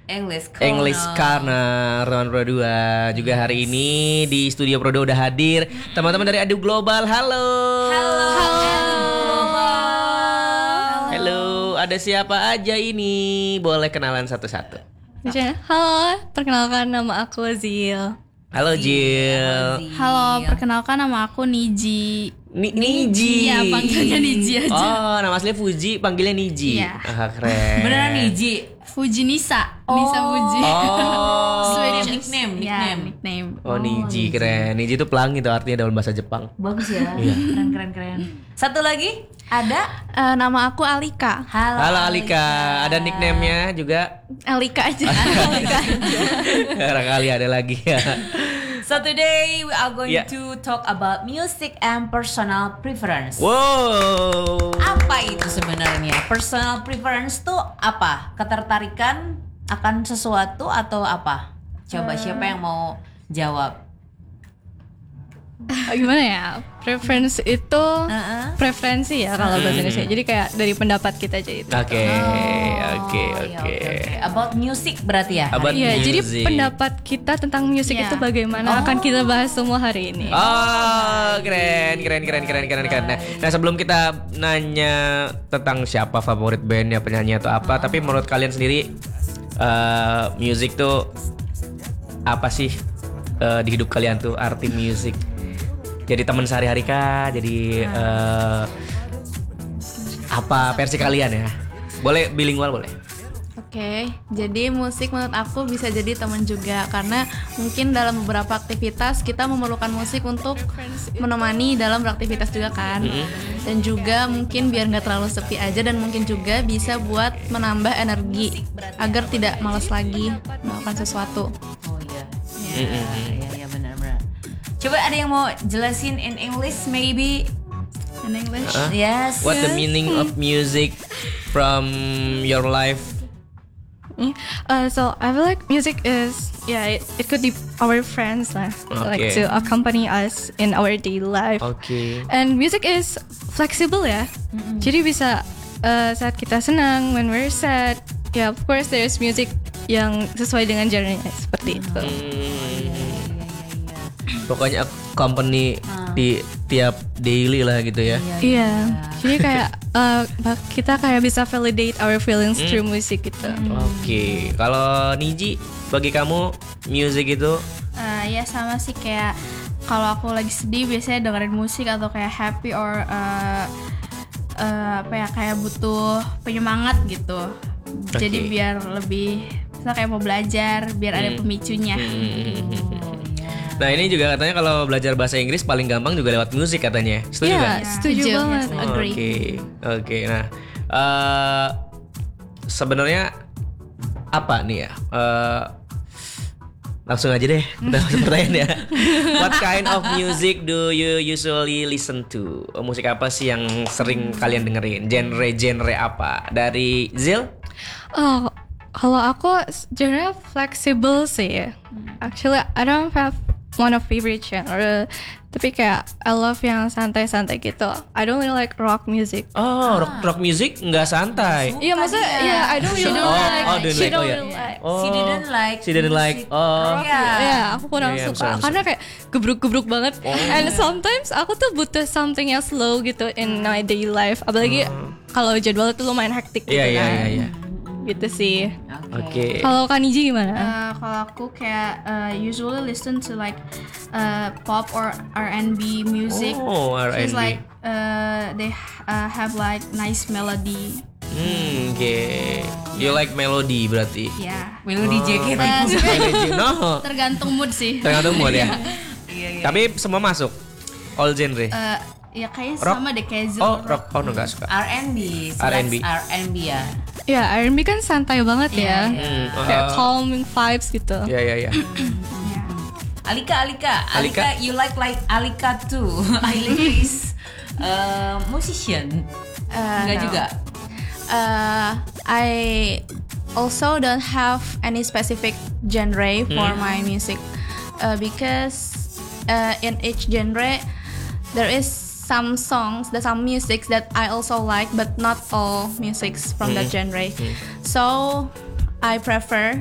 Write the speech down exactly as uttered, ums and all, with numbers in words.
English Corner. English Corner teman Pro dua. Juga hari ini di studio Pro dua udah hadir teman-teman dari Adu Global. Halo. Halo. Halo. Halo, ada siapa aja ini? Boleh kenalan satu-satu. Halo, perkenalkan nama aku Zil. Halo Jill. Halo, perkenalkan nama aku Niji. Ni Niji. Iya, panggilnya Niji aja. Oh, nama aslinya Fuji, panggilnya Niji. Iya. Ah, keren. Beneran Niji. Fuji Nisa. Oh. Nisa Fuji. Oh. Swedish nickname, Ya, nickname. nickname. Oh, Niji, keren. Niji itu pelangi tuh artinya dalam bahasa Jepang. Bagus ya. Iya. Keren keren keren. Satu lagi ada. Eh, nama aku Alika. Halo. Halo Alika, ada nickname-nya juga? Alika aja. Alika. Barangkali ada lagi ya. So today we are going Yeah. to talk about music and personal preference. Wow. Apa itu sebenarnya? Personal preference tuh apa? Ketertarikan akan sesuatu atau apa? Coba siapa yang mau jawab? Gimana ya? Preference itu Uh-uh. preferensi ya kalau bahasa Indonesia. Jadi kayak dari pendapat kita aja itu. Oke, Oh, oke, iya, oke. About music berarti ya? About Iya, jadi music. pendapat kita tentang musik Iya. itu bagaimana akan kita bahas semua hari ini. Oh, keren, keren, keren, keren, keren, keren. Nah, nah, sebelum kita nanya tentang siapa favorit bandnya, penyanyi atau apa, tapi menurut kalian sendiri, eh musik tuh apa sih eh, di hidup kalian tuh arti musik? Jadi teman sehari-hari kah? Jadi eh, apa versi kalian ya? Boleh bilingual boleh. Oke, jadi musik menurut aku bisa jadi teman juga karena mungkin dalam beberapa aktivitas kita memerlukan musik untuk menemani dalam beraktivitas juga kan. Dan juga mungkin biar nggak terlalu sepi aja dan mungkin juga bisa buat menambah energi agar tidak malas lagi melakukan sesuatu. Oh iya. Iya, iya, iya benar-benar. Coba ada yang mau jelasin in English maybe? In English. Huh? Yes. What the meaning of music from your life? Uh, so I feel like music is yeah it, it could be our friends lah, like Okay. to accompany us in our daily life. Oke. And music is flexible ya. Jadi bisa uh, saat kita senang, when we're sad, yeah of course there's music yang sesuai dengan genre-nya seperti itu. Pokoknya company di tiap daily lah gitu ya. Iya. Jadi kayak uh, kita kayak bisa validate our feelings through music gitu. Oke, kalau Niji bagi kamu music itu Eh, ya sama sih kayak kalau aku lagi sedih biasanya dengerin musik atau kayak happy or eh, eh, apa ya kayak butuh penyemangat gitu. Jadi Oke. biar lebih misal kayak mau belajar biar ada pemicunya. Nah ini juga katanya kalau belajar bahasa Inggris paling gampang juga lewat musik katanya. Setuju Iya, nggak? setuju Setuju, banget. yes. Oh, Agree. Oke, oke. Nah, eh, sebenarnya apa nih ya? Eh, langsung aja deh, kita langsung pertanyaan ya. What kind of music do you usually listen to? Oh, musik apa sih yang sering kalian dengerin? Genre-genre apa? Dari Zil? Oh, kalau aku genre flexible sih. Actually, I don't have one of favorite genre. Tapi kayak I love yang santai-santai gitu. I don't really like rock music. Oh, rock, rock music nggak santai. Iya, maksudnya ya I don't really Oh, like. oh, don't she like. don't Oh, ya. really like. Oh, She didn't like She didn't like. music. Oh. Iya. Ya, aku kurang Yeah, yeah, I'm suka sorry, I'm karena kayak gebruk-gebruk banget. And sometimes aku tuh butuh something yang slow gitu in my daily life. Apalagi kalau jadwal itu lumayan hektik gitu Iya, iya, kan. iya, iya. Gitu sih. Oke. Kalau Kaniji gimana? Uh, kalau aku kayak uh, usually listen to like uh, pop or R and B music. Oh, R and B. It's like uh, they uh, have like nice melody. Hmm, oke. You like melody berarti. Ya. Melodi J K T. Uh, sebenarnya Melody, no. tergantung mood sih. Tergantung mood ya. Iya, iya. Tapi semua masuk. All genre. Uh, ya kayaknya Rock? sama deh kayak Zul. Oh, rock. Oh, no, enggak suka. R and B. R and B. R and B ya. Ya, R and B kan santai banget ya. Hmm, Kayak uh, calming vibes gitu. Ya, ya, ya. Alika, Alika, Alika. Alika, you like like Alika too. Alika is uh, musician. Uh, Enggak no. juga. Uh, I also don't have any specific genre for my music uh, because uh, in each genre there is some songs, there's some musics that I also like, but not all musics from that genre. So I prefer